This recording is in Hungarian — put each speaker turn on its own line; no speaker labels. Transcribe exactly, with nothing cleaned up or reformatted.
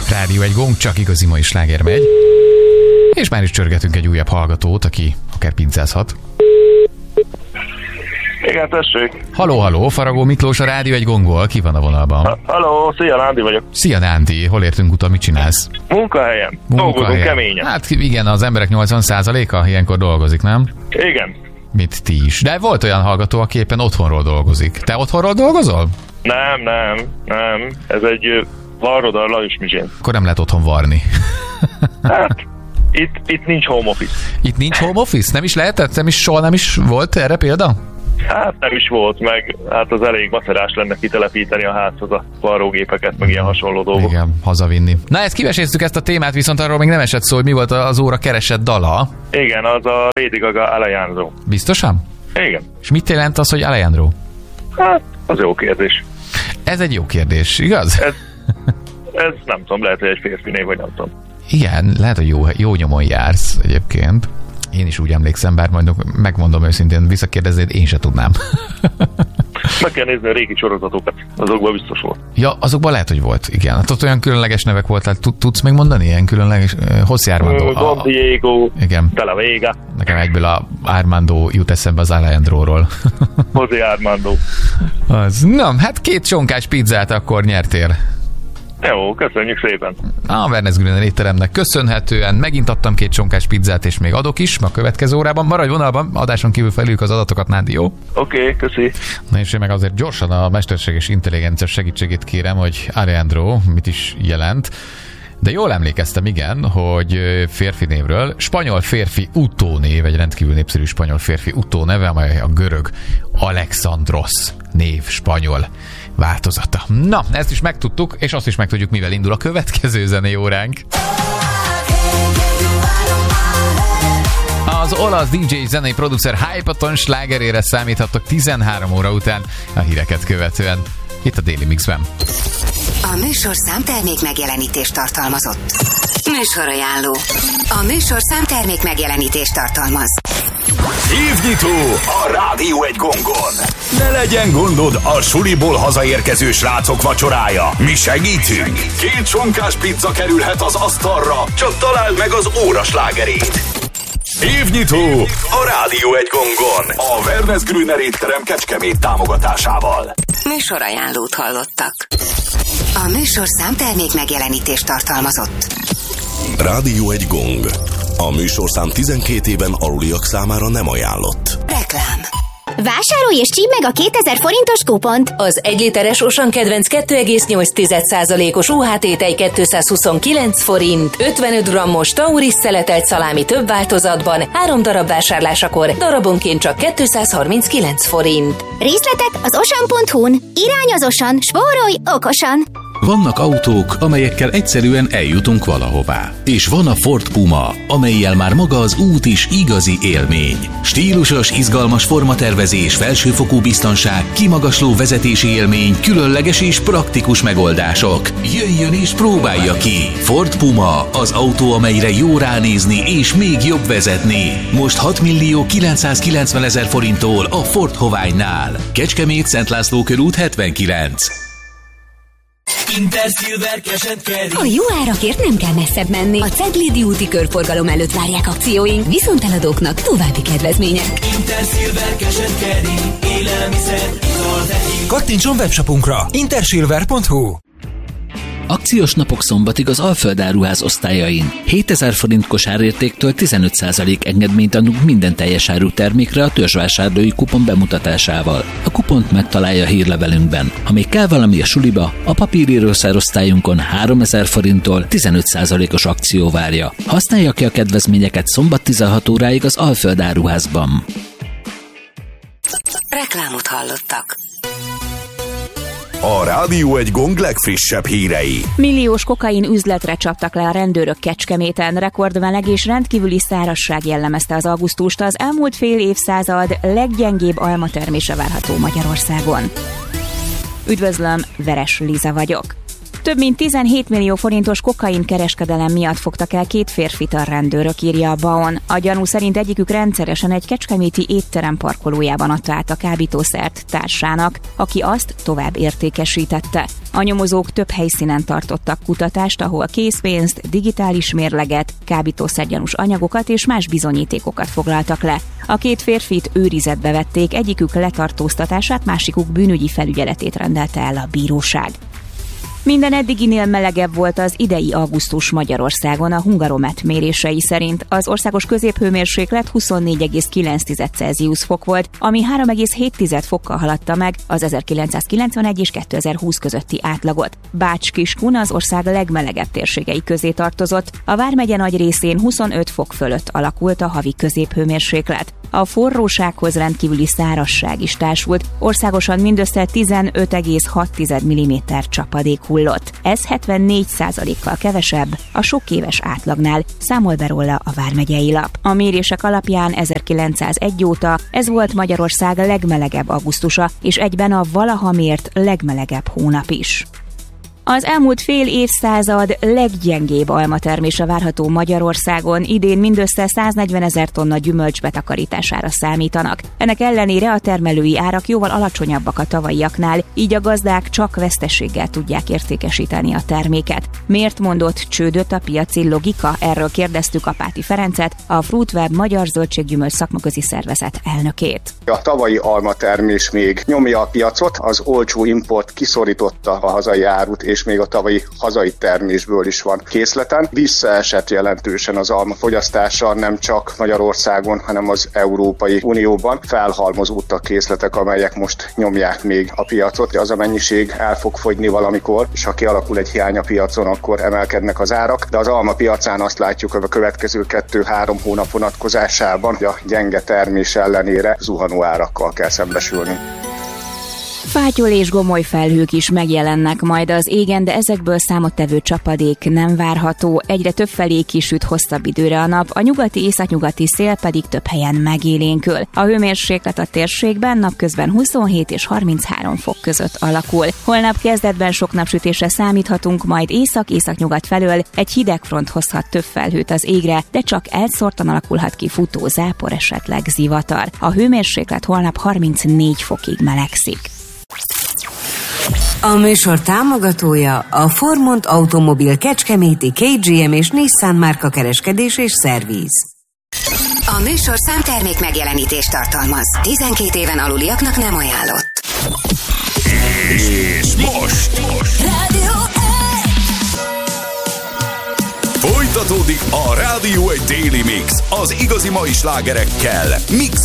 Rádió egy gong, csak igazi mai sláger megy. És már is csörgetünk egy újabb hallgatót, aki akár pincázhat.
Igen, tessék.
Haló, haló, Faragó Miklós a Rádió egy gongból, ki van a vonalban?
Ha, haló, szia, Nándi vagyok.
Szia, Nándi, hol értünk utal, mit csinálsz?
Munkahelyen. Dolgozunk keményen.
Hát igen, az emberek nyolcvan százaléka ilyenkor dolgozik, nem?
Igen.
Mint ti is. De volt olyan hallgató, aki éppen otthonról dolgozik. Te otthonról dolgozol?
Nem, nem, nem. Ez egy varrodar Lajos-Mizsén.
Akkor nem lehet otthon varni.
Hát, itt, itt nincs home office.
Itt nincs home office? Nem is lehetett? Nem is, soha nem is volt erre példa?
Hát nem is volt, meg hát az elég macerás lenne kitelepíteni a házhoz a varrógépeket, meg ilyen hasonló dolgok.
Igen, hazavinni. Na, ezt kiveséztük ezt a témát, viszont arról még nem esett szó, hogy mi volt az óra keresett dala.
Igen, az a Lady Gaga Alejandro.
Biztosan?
Igen.
És mit jelent az, hogy Alejandro?
Hát, az jó kérdés.
Ez egy jó kérdés, igaz?
Ez, ez nem tudom, lehet, hogy egy férfi név, vagy nem tudom.
Igen, lehet, hogy jó, jó nyomon jársz egyébként. Én is úgy emlékszem, bár majd megmondom őszintén, visszakérdeznéd, én se tudnám.
Meg kell nézni a régi sorozatokat, azokban biztos volt.
Ja, azokban lehet, hogy volt, igen. Hát ott olyan különleges nevek volt, tehát tudsz még mondani ilyen különleges? José Armando.
Don Diego,
igen.
De la Vega.
Nekem egyből a Armando jut eszembe az Alejandróról.
José Armando.
Az. Na, hát két csonkás pizzát akkor nyertél.
Jó, köszönjük szépen.
A Wernesgrüner étteremnek köszönhetően megint adtam két csonkás pizzát, és még adok is a következő órában. Maradj vonalban, adáson kívül felüljük az adatokat, Nándi, jó?
Oké, okay, köszi.
Na és én meg azért gyorsan a mesterséges intelligencia segítségét kérem, hogy Alejandro mit is jelent. De jól emlékeztem, igen, hogy férfi névről, spanyol férfi utónév, egy rendkívül népszerű spanyol férfi utóneve, amely a görög Alexandros név spanyol változata. Na, ezt is megtudtuk, és azt is megtudjuk, mivel indul a következő zenei óránk. Az olasz dé dzsé zenei producer Hypaton slágerére számíthattok tizenhárom óra után a híreket követően. Itt a Daily Mixben.
A műsor számtermék megjelenítést tartalmazott. Műsorajánló. A műsor számtermék megjelenítést tartalmaz.
Évnyitó a Rádió egy gongon. Ne legyen gondod a suliból hazaérkező srácok vacsorája. Mi segítünk. Két sonkás pizza kerülhet az asztalra, csak találd meg az óra slágerét. Évnyitó a Rádió egy gongon. A Wernesgrüner étterem Kecskemét támogatásával.
Műsorajánlót hallottak. A műsor számtermék megjelenítést tartalmazott.
Rádió egy gong. A műsorszám tizenkét éven aluliak számára nem ajánlott.
Reklám.
Vásárolj és csípd meg a kétezer forintos kupont!
Az egy literes Osan kedvenc kettő egész nyolc százalékos o há té tej kétszázhuszonkilenc forint, ötvenöt grammos Tauris szeletelt szalámi több változatban, három darab vásárlásakor darabonként csak kétszázharminckilenc forint.
Részletek az osan pont hu-n. Irány az Osan, spórolj okosan!
Vannak autók, amelyekkel egyszerűen eljutunk valahová. És van a Ford Puma, amellyel már maga az út is igazi élmény. Stílusos, izgalmas formatervezés, felsőfokú biztonság, kimagasló vezetési élmény, különleges és praktikus megoldások. Jöjjön és próbálja ki! Ford Puma, az autó, amelyre jó ránézni és még jobb vezetni. Most hat millió kilencszázkilencvenezer forinttól a Ford Hoványnál. Kecskemét, Szent László körút hetvenkilenc.
Intersilver Cash and Carry.
A jó árakért nem kell messzebb menni. A Ceglédi úti körforgalom előtt várják akcióink, viszont eladóknak további kedvezmények.
Intersilver Cash and Carry. Élelmiszer, ital, tehén.
Kattintson webshopunkra intersilver pont hu.
Akciós napok szombatig az Alföld Áruház osztályain. hétezer forint kosárértéktől tizenöt százalék engedményt adunk minden teljes áru termékre a törzsvásárlói kupon bemutatásával. A kupont megtalálja a hírlevelünkben. Ha még kell valami a suliba, a papírírószer-osztályunkon háromezer forinttól tizenöt százalékos akció várja. Használja ki a kedvezményeket szombat tizenhat óráig az Alföld Áruházban.
Reklámot hallottak.
A Rádió egy gong legfrissebb hírei.
Milliós kokain üzletre csaptak le a rendőrök Kecskeméten. Rekordmeleg és rendkívüli szárazság jellemezte az augusztust. Az elmúlt fél évszázad leggyengébb almatermése várható Magyarországon. Üdvözlöm, Veres Liza vagyok. Több mint tizenhét millió forintos kokain kereskedelem miatt fogtak el két férfit a rendőrök, írja a bé á o en. A gyanú szerint egyikük rendszeresen egy kecskeméti étterem parkolójában adta át a kábítószert társának, aki azt tovább értékesítette. A nyomozók több helyszínen tartottak kutatást, ahol készpénzt, digitális mérleget, kábítószergyanús anyagokat és más bizonyítékokat foglaltak le. A két férfit őrizetbe vették, egyikük letartóztatását, másikuk bűnügyi felügyeletét rendelte el a bíróság. Minden eddiginél melegebb volt az idei augusztus Magyarországon a Hungaromet mérései szerint. Az országos középhőmérséklet huszonnégy egész kilenc Celsius fok volt, ami három egész hét fokkal haladta meg az ezerkilencszázkilencvenegy és kétezer-húsz közötti átlagot. Bács-Kiskun az ország legmelegebb térségei közé tartozott. A vármegye nagy részén huszonöt fok fölött alakult a havi középhőmérséklet. A forrósághoz rendkívüli szárazság is társult, országosan mindössze tizenöt egész hat milliméter csapadék hullott. Ez hetvennégy százalékkal kevesebb a sok éves átlagnál, számol be róla a vármegyei lap. A mérések alapján ezerkilencszázegy óta ez volt Magyarország legmelegebb augusztusa, és egyben a valaha mért legmelegebb hónap is. Az elmúlt fél évszázad leggyengébb almatermése várható Magyarországon, idén mindössze száznegyvenezer tonna gyümölcs betakarítására számítanak. Ennek ellenére a termelői árak jóval alacsonyabbak a tavalyiaknál, így a gazdák csak veszteséggel tudják értékesíteni a terméket. Miért mondott csődöt a piaci logika? Erről kérdeztük Apáti Ferencet, a Fruitweb Magyar Zöldséggyümölcs Szakmaközi Szervezet elnökét.
A tavalyi almatermés még nyomja a piacot, az olcsó import kiszorította a hazai árut, és még a tavalyi hazai termésből is van készleten. Visszaesett jelentősen az alma fogyasztása, nem csak Magyarországon, hanem az Európai Unióban. Felhalmozódtak készletek, amelyek most nyomják még a piacot. Az a mennyiség el fog fogyni valamikor, és ha kialakul egy hiány a piacon, akkor emelkednek az árak. De az alma piacán azt látjuk, hogy a következő kettő-három hónap vonatkozásában a gyenge termés ellenére zuhanó árakkal kell szembesülni.
Fátyol és gomoly felhők is megjelennek majd az égen, de ezekből számottevő csapadék nem várható. Egyre több felé kisüt hosszabb időre a nap, a nyugati északnyugati szél pedig több helyen megélénkül. A hőmérséklet a térségben napközben huszonhét és harminchárom fok között alakul. Holnap kezdetben sok napsütésre számíthatunk, majd észak-északnyugat felől egy hideg front hozhat több felhőt az égre, de csak elszórtan alakulhat ki futó zápor, esetleg zivatar. A hőmérséklet holnap harmincnégy fokig melegszik.
A műsor támogatója a Formont Automobil Kecskeméti, ká gé em és Nissan márka kereskedés és szerviz. A műsor számtermék megjelenítést tartalmaz. tizenkét éven aluliaknak nem ajánlott.
És most, most. Rádió egy. Folytatódik a Rádió egy Daily Mix az igazi mai slágerekkel. Mix